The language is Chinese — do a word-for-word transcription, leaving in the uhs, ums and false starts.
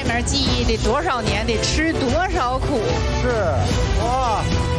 面记忆得多少年，得吃多少苦。 是，哇。